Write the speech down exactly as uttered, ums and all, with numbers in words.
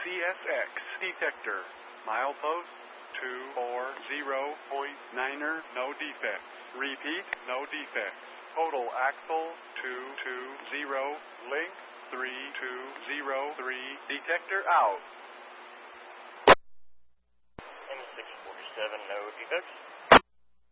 S X detector. Milepost two four zero point niner, no defects. Repeat, no defects. Total axle two two zero, link three two zero three, detector out. M six forty-seven, no defects.